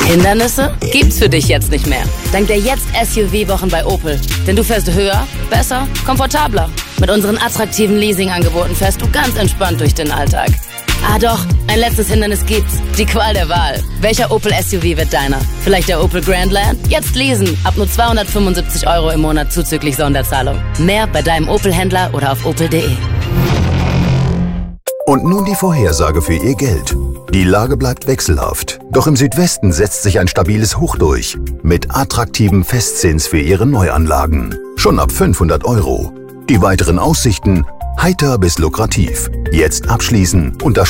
Hindernisse gibt's für dich jetzt nicht mehr. Dank der Jetzt-SUV-Wochen bei Opel. Denn du fährst höher, besser, komfortabler. Mit unseren attraktiven Leasing-Angeboten fährst du ganz entspannt durch den Alltag. Ah doch, ein letztes Hindernis gibt's. Die Qual der Wahl. Welcher Opel SUV wird deiner? Vielleicht der Opel Grandland? Jetzt leasen. Ab nur 275 € im Monat zuzüglich Sonderzahlung. Mehr bei deinem Opel-Händler oder auf opel.de. Und nun die Vorhersage für Ihr Geld. Die Lage bleibt wechselhaft. Doch im Südwesten setzt sich ein stabiles Hoch durch. Mit attraktivem Festzins für Ihre Neuanlagen. Schon ab 500 €. Die weiteren Aussichten: heiter bis lukrativ. Jetzt abschließen unter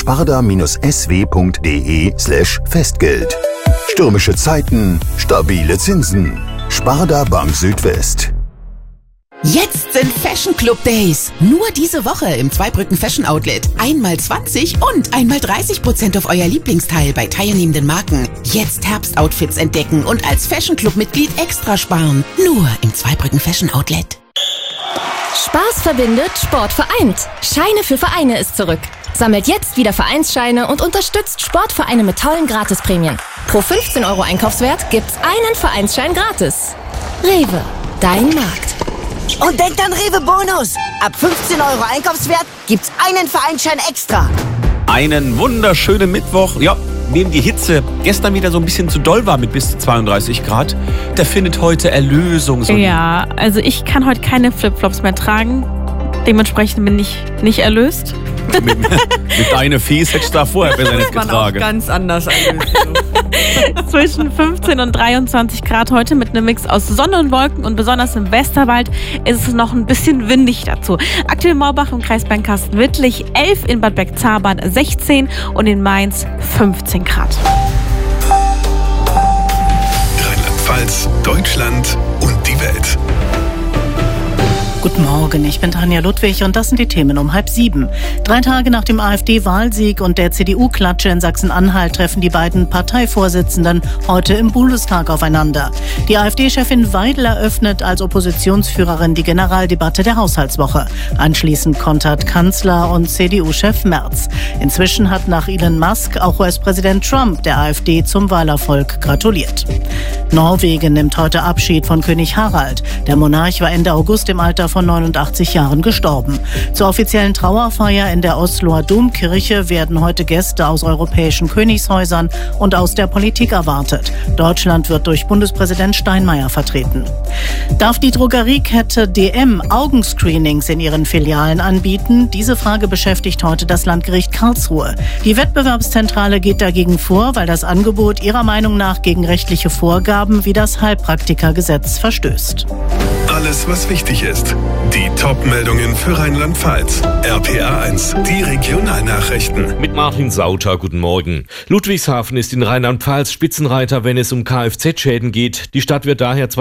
sparda-sw.de/Festgeld. Stürmische Zeiten, stabile Zinsen. Sparda Bank Südwest. Jetzt sind Fashion Club Days. Nur diese Woche im Zweibrücken Fashion Outlet. Einmal 20 und einmal 30% auf euer Lieblingsteil bei teilnehmenden Marken. Jetzt Herbstoutfits entdecken und als Fashion Club Mitglied extra sparen. Nur im Zweibrücken Fashion Outlet. Spaß verbindet, Sport vereint. Scheine für Vereine ist zurück. Sammelt jetzt wieder Vereinsscheine und unterstützt Sportvereine mit tollen Gratisprämien. Pro 15 € Einkaufswert gibt's einen Vereinsschein gratis. Rewe, dein Markt. Und denkt an Rewe Bonus. Ab 15 € Einkaufswert gibt's einen Vereinsschein extra. Einen wunderschönen Mittwoch. Ja, wem die Hitze gestern wieder so ein bisschen zu doll war mit bis zu 32 Grad, der findet heute Erlösung. Ja, also ich kann heute keine Flipflops mehr tragen. Dementsprechend bin ich nicht erlöst. mit deinen Fies hättest du da vorher besser nicht getragen. Auch ganz anders erlöst. Zwischen 15 und 23 Grad heute mit einem Mix aus Sonne und Wolken und besonders im Westerwald ist es noch ein bisschen windig dazu. Aktuell in Maubach im Kreis Bernkastel-Wittlich 11, in Bad Bergzabern 16 und in Mainz 15 Grad. Rheinland-Pfalz, Deutschland und die Welt. Guten Morgen, ich bin Tanja Ludwig und das sind die Themen um 6:30. 3 Tage nach dem AfD-Wahlsieg und der CDU-Klatsche in Sachsen-Anhalt treffen die beiden Parteivorsitzenden heute im Bundestag aufeinander. Die AfD-Chefin Weidel eröffnet als Oppositionsführerin die Generaldebatte der Haushaltswoche. Anschließend kontert Kanzler und CDU-Chef Merz. Inzwischen hat nach Elon Musk auch US-Präsident Trump der AfD zum Wahlerfolg gratuliert. Norwegen nimmt heute Abschied von König Harald. Der Monarch war Ende August im Alter von 89 Jahren gestorben. Zur offiziellen Trauerfeier in der Osloer Domkirche werden heute Gäste aus europäischen Königshäusern und aus der Politik erwartet. Deutschland wird durch Bundespräsident Steinmeier vertreten. Darf die Drogeriekette DM Augenscreenings in ihren Filialen anbieten? Diese Frage beschäftigt heute das Landgericht Karlsruhe. Die Wettbewerbszentrale geht dagegen vor, weil das Angebot ihrer Meinung nach gegen rechtliche Vorgaben wie das Heilpraktikergesetz verstößt. Alles, was wichtig ist. Die Top-Meldungen für Rheinland-Pfalz. RPA 1, die Regionalnachrichten. Mit Martin Sauter, guten Morgen. Ludwigshafen ist in Rheinland-Pfalz Spitzenreiter, wenn es um Kfz-Schäden geht. Die Stadt wird daher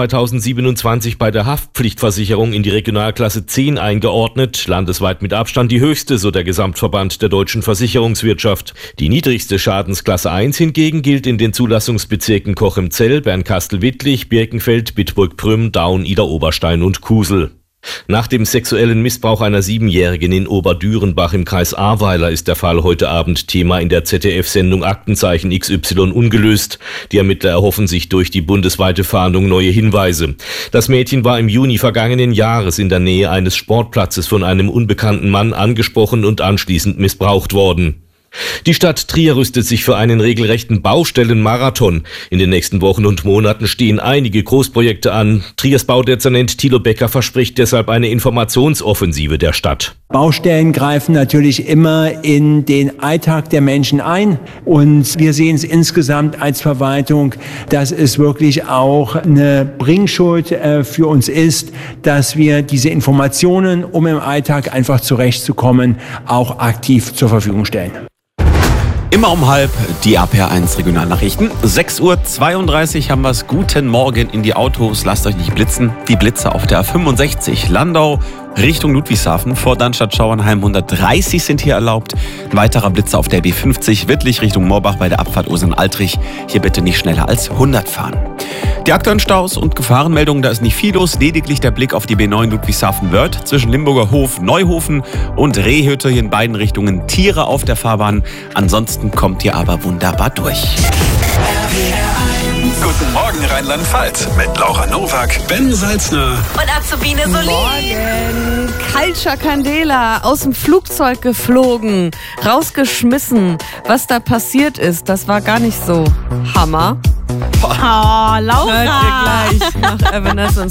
2027 bei der Haftpflichtversicherung in die Regionalklasse 10 eingeordnet. Landesweit mit Abstand die höchste, so der Gesamtverband der deutschen Versicherungswirtschaft. Die niedrigste Schadensklasse 1 hingegen gilt in den Zulassungsbezirken Cochem-Zell, Bernkastel-Wittlich, Birkenfeld, Bitburg-Prüm, Daun, Idar-Oberstein und Kusel. Nach dem sexuellen Missbrauch einer 7-Jährigen in Oberdürenbach im Kreis Ahrweiler ist der Fall heute Abend Thema in der ZDF-Sendung Aktenzeichen XY ungelöst. Die Ermittler erhoffen sich durch die bundesweite Fahndung neue Hinweise. Das Mädchen war im Juni vergangenen Jahres in der Nähe eines Sportplatzes von einem unbekannten Mann angesprochen und anschließend missbraucht worden. Die Stadt Trier rüstet sich für einen regelrechten Baustellenmarathon. In den nächsten Wochen und Monaten stehen einige Großprojekte an. Triers Baudezernent Thilo Becker verspricht deshalb eine Informationsoffensive der Stadt. Baustellen greifen natürlich immer in den Alltag der Menschen ein. Und wir sehen es insgesamt als Verwaltung, dass es wirklich auch eine Bringschuld für uns ist, dass wir diese Informationen, um im Alltag einfach zurechtzukommen, auch aktiv zur Verfügung stellen. Immer um 12:30 die RPA1 Regionalnachrichten. 6:32 Uhr haben wir es. Guten Morgen in die Autos. Lasst euch nicht blitzen. Die Blitze auf der A65 Landau Richtung Ludwigshafen vor Darmstadt-Schauernheim 130 sind hier erlaubt. Ein weiterer Blitzer auf der B50 Wittlich Richtung Moorbach bei der Abfahrt Osern-Altrich. Hier bitte nicht schneller als 100 fahren. Die aktuellen Staus und Gefahrenmeldungen, da ist nicht viel los. Lediglich der Blick auf die B9 Ludwigshafen-Wörth zwischen Limburger Hof, Neuhofen und Rehhütte hier in beiden Richtungen. Tiere auf der Fahrbahn. Ansonsten kommt ihr aber wunderbar durch. Guten Morgen Rheinland-Pfalz mit Laura Nowak, Ben Salzner Und Azubine Solin. Morgen. Kalcha Candela aus dem Flugzeug geflogen, rausgeschmissen. Was da passiert ist, das war gar nicht so Hammer. Oh, Laura. Hört ihr gleich nach Evanescence.